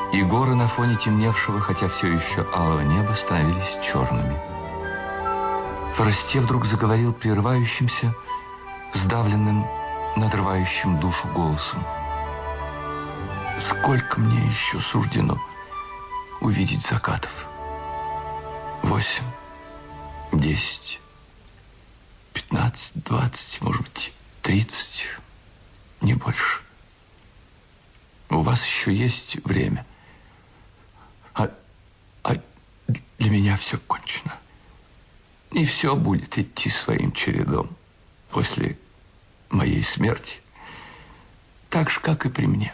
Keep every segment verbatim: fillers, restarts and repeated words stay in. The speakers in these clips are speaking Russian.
и горы на фоне темневшего, хотя все еще алого неба, становились черными. Форестье вдруг заговорил прерывающимся, сдавленным, надрывающим душу голосом. Сколько мне еще суждено увидеть закатов? Восемь, десять, пятнадцать, двадцать, может быть, тридцать, не больше. У вас еще есть время. А, а для меня все кончено. И все будет идти своим чередом после моей смерти, так же, как и при мне.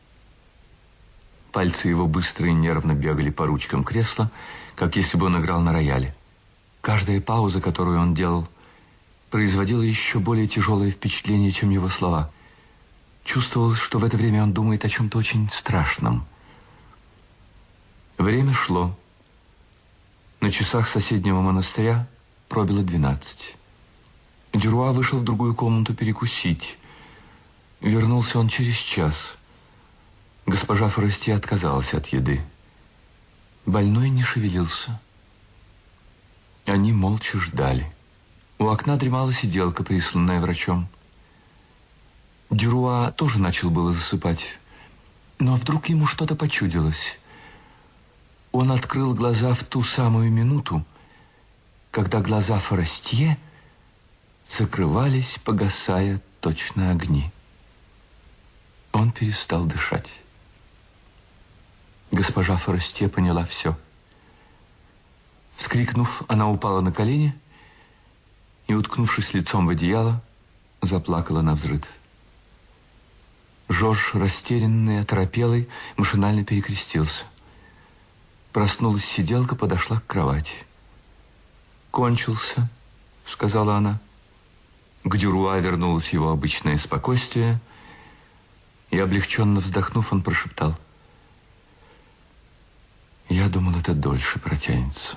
Пальцы его быстро и нервно бегали по ручкам кресла, как если бы он играл на рояле. Каждая пауза, которую он делал, производила еще более тяжелое впечатление, чем его слова. Чувствовалось, что в это время он думает о чем-то очень страшном. Время шло. На часах соседнего монастыря пробило двенадцать. Дюруа вышел в другую комнату перекусить. Вернулся он через час. Госпожа Форестье отказалась от еды. Больной не шевелился. Они молча ждали. У окна дремала сиделка, присланная врачом. Дюруа тоже начал было засыпать, но вдруг ему что-то почудилось. Он открыл глаза в ту самую минуту, когда глаза Форестье закрывались, погасая точно огни. Он перестал дышать. Госпожа Форестье поняла все. Вскрикнув, она упала на колени и, уткнувшись лицом в одеяло, заплакала навзрыд. Жорж, растерянный, оторопелый, машинально перекрестился. Проснулась сиделка, подошла к кровати. «Кончился», — сказала она. К Дюруа вернулось его обычное спокойствие, и, облегченно вздохнув, он прошептал: «Я думал, это дольше протянется».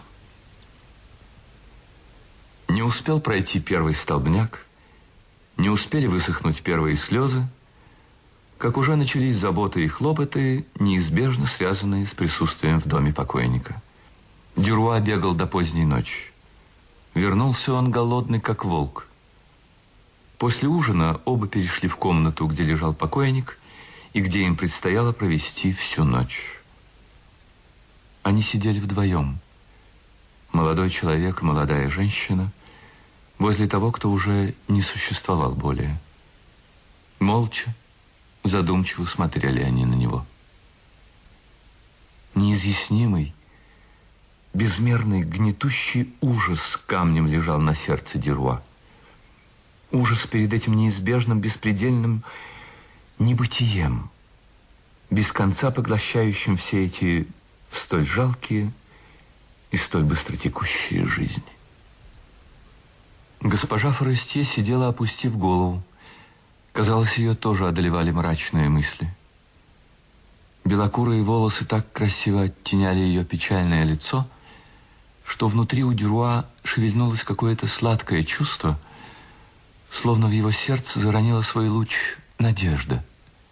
Не успел пройти первый столбняк, не успели высохнуть первые слезы, как уже начались заботы и хлопоты, неизбежно связанные с присутствием в доме покойника. Дюруа бегал до поздней ночи. Вернулся он голодный, как волк. После ужина оба перешли в комнату, где лежал покойник, и где им предстояло провести всю ночь. Они сидели вдвоем. Молодой человек, молодая женщина, возле того, кто уже не существовал более. Молча, задумчиво смотрели они на него. Неизъяснимый, безмерный, гнетущий ужас камнем лежал на сердце Дюруа. Ужас перед этим неизбежным, беспредельным небытием, без конца поглощающим все эти столь жалкие и столь быстротекущие жизни. Госпожа Форестье сидела, опустив голову. Казалось, ее тоже одолевали мрачные мысли. Белокурые волосы так красиво оттеняли ее печальное лицо, что внутри у Дюруа шевельнулось какое-то сладкое чувство, словно в его сердце заронила свой луч надежда.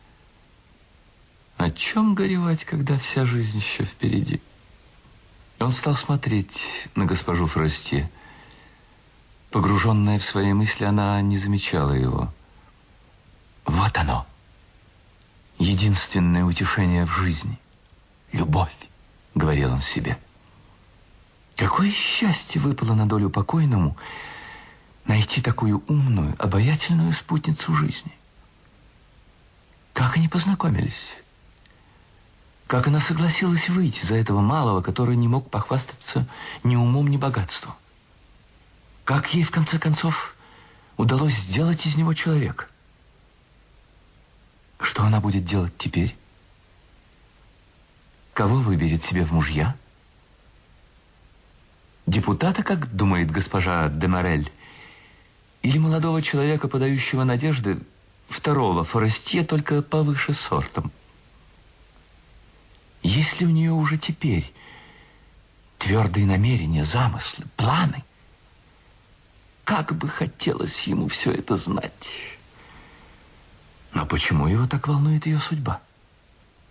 О чем горевать, когда вся жизнь еще впереди? Он стал смотреть на госпожу Форестье. Погруженная в свои мысли, она не замечала его. Вот оно, единственное утешение в жизни. Любовь, говорил он себе. Какое счастье выпало на долю покойному найти такую умную, обаятельную спутницу жизни. Как они познакомились? Как она согласилась выйти за этого малого, который не мог похвастаться ни умом, ни богатством? Как ей, в конце концов, удалось сделать из него человека? Что она будет делать теперь? Кого выберет себе в мужья? Депутата, как думает госпожа де Морель, или молодого человека, подающего надежды, второго Форестье, только повыше сортом? Есть ли у нее уже теперь твердые намерения, замыслы, планы? Как бы хотелось ему все это знать. Но почему его так волнует ее судьба?